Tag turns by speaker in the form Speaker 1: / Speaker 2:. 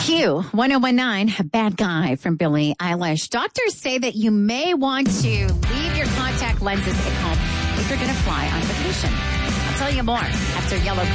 Speaker 1: Q 1019, Bad Guy from Billie Eilish. Doctors say that you may want to leave your contact lenses at home if you're going to fly on vacation. I'll tell you more after Yellow